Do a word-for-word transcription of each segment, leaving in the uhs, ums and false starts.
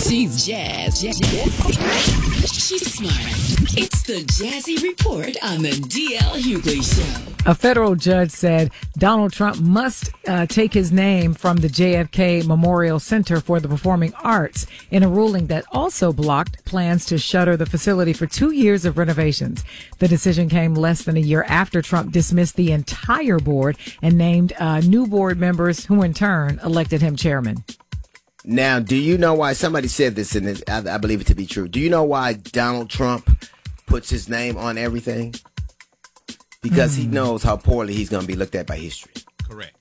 She's jazz. jazz. She's smart. It's the Jazzy Report on the D L Hughley Show. A federal judge said Donald Trump must uh, take his name from the J F K Memorial Center for the Performing Arts in a ruling that also blocked plans to shutter the facility for two years of renovations. The decision came less than a year after Trump dismissed the entire board and named uh, new board members who in turn elected him chairman. Now, do you know why somebody said this, and it, I, I believe it to be true? Do you know why Donald Trump puts his name on everything? Because mm. he knows how poorly he's going to be looked at by history. Correct.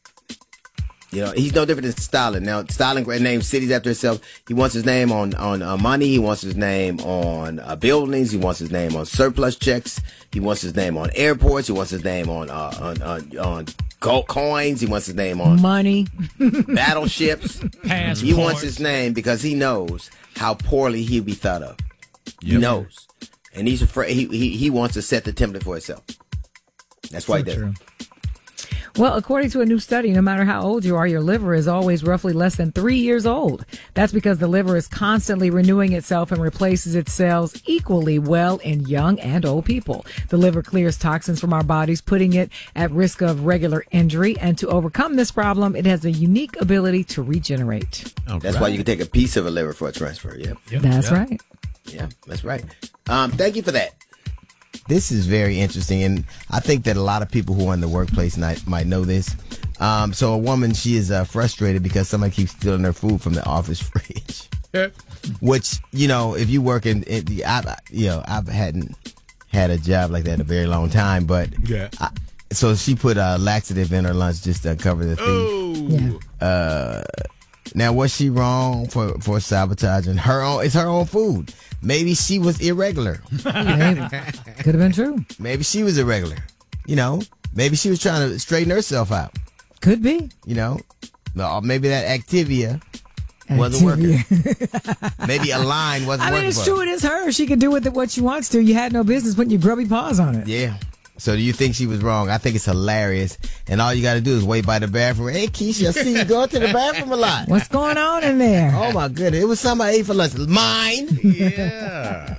You know, he's no different than Stalin. Now, Stalin named cities after himself. He wants his name on, on uh, money. He wants his name on uh, buildings. He wants his name on surplus checks. He wants his name on airports. He wants his name on uh, on, on, on gold coins. He wants his name on money, battleships. Passports. He wants his name because he knows how poorly he'll be thought of. Yep. He knows. And he's afraid. He, he, he wants to set the template for himself. That's why so he does it. Well, according to a new study, no matter how old you are, your liver is always roughly less than three years old. That's because the liver is constantly renewing itself and replaces its cells equally well in young and old people. The liver clears toxins from our bodies, putting it at risk of regular injury. And to overcome this problem, it has a unique ability to regenerate. All that's right. Why you can take a piece of a liver for a transfer. Yeah, yep. That's yep. right. Yeah, that's right. Um, thank you for that. This is very interesting, and I think that a lot of people who are in the workplace might, might know this. Um, so a woman, she is uh, frustrated because somebody keeps stealing her food from the office fridge. Which, you know, if you work in, in I, you know, I hadn't had a job like that in a very long time, but yeah. I, so she put a laxative in her lunch just to cover the thief. Oh. Yeah. Uh, now, was she wrong for, for sabotaging her own? It's her own food. Maybe she was irregular. Maybe. Could have been true. Maybe she was irregular. You know, maybe she was trying to straighten herself out. Could be. You know, or maybe that Activia, Activia. wasn't working. Maybe a line wasn't I working. mean, it's for true. her. It is her. She can do with it what she wants to. You had no business putting your grubby paws on it. Yeah. So do you think she was wrong? I think it's hilarious. And all you got to do is wait by the bathroom. Hey, Keisha, I see you going to the bathroom a lot. What's going on in there? Oh, my goodness. It was something I ate for lunch. Mine. Yeah.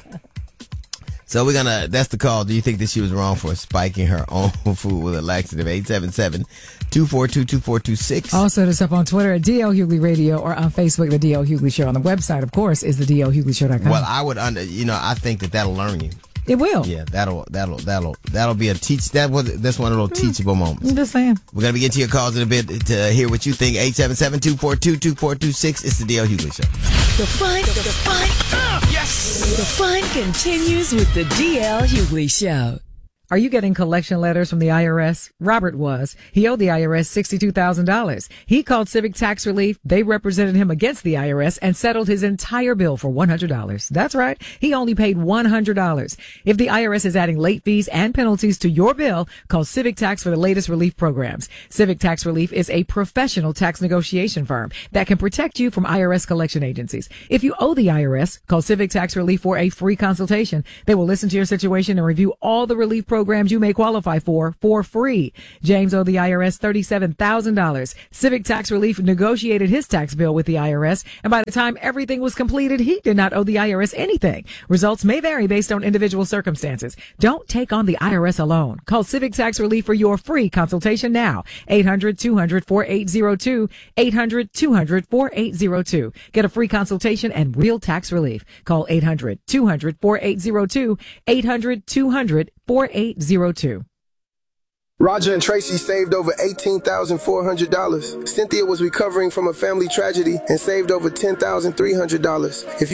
So we're going to, that's the call. Do you think that she was wrong for spiking her own food with a laxative? eight seven seven, two four two, two four two six. Also, hit us up on Twitter at D L Hughley Radio or on Facebook, The D L Hughley Show. On the website, of course, is the D L Hughley Show dot com. Well, I would, under, you know, I think that that'll learn you. It will. Yeah, that'll that'll that'll that'll be a teach. That was that's one of those mm. teachable moments. I'm just saying. We're gonna be getting to your calls in a bit to hear what you think. eight seven seven, two four two, two four two six. It's the D L Hughley Show. The fun, the, the fun, uh, yes. The fun continues with the D L Hughley Show. Are you getting collection letters from the I R S? Robert was. He owed the I R S sixty-two thousand dollars. He called Civic Tax Relief. They represented him against the I R S and settled his entire bill for one hundred dollars. That's right. He only paid one hundred dollars. If the I R S is adding late fees and penalties to your bill, call Civic Tax for the latest relief programs. Civic Tax Relief is a professional tax negotiation firm that can protect you from I R S collection agencies. If you owe the I R S, call Civic Tax Relief for a free consultation. They will listen to your situation and review all the relief programs programs you may qualify for for free. James owed the I R S thirty-seven thousand dollars. Civic Tax Relief negotiated his tax bill with the I R S, and by the time everything was completed, he did not owe the I R S anything. Results may vary based on individual circumstances. Don't take on the I R S alone. Call Civic Tax Relief for your free consultation now. eight hundred, two hundred, forty-eight oh two. eight hundred, two hundred, forty-eight oh two. Get a free consultation and real tax relief. Call eight hundred, two hundred, forty-eight oh two. eight hundred, two hundred, forty-eight oh two. Roger and Tracy saved over eighteen thousand four hundred dollars. Cynthia was recovering from a family tragedy and saved over ten thousand three hundred dollars. If